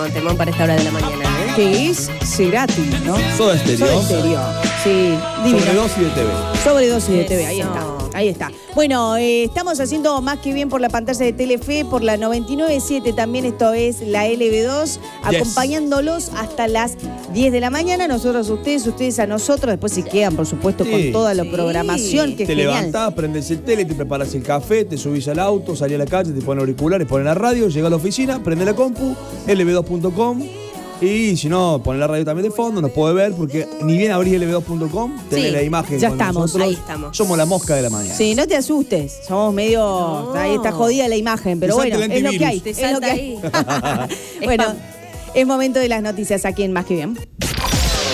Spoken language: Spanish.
temón para esta hora de la mañana, ¿eh? Que es Cerati, ¿no? Soda Stereo. Soda Stereo. Sí, divino. Sobredosis de TV. Sobredosis de TV, ahí Eso. está. Ahí está. Bueno, estamos haciendo Más que Bien por la pantalla de Telefe, por la 99.7 también. Esto es la LB2, acompañándolos hasta las 10 de la mañana. Nosotros a ustedes a nosotros. Después se quedan, por supuesto, con Sí. toda la programación, que es Te genial. levantás, prendes el tele, te preparas el café, te subís al auto, salís a la calle, te pones auriculares, pones la radio, llegás a la oficina, prende la compu, lb2.com. Y si no, pones la radio también de fondo, nos puede ver, porque ni bien abrís lb2.com, tenés Sí, la imagen ya con estamos, nosotros. ahí estamos. Somos la mosca de la mañana. Sí, no te asustes. Somos medio... No. Ahí está jodida la imagen, pero Te salta bueno, el es lo que hay. Te Es lo salta que hay. ahí. Bueno, es momento de las noticias aquí en Más que Bien.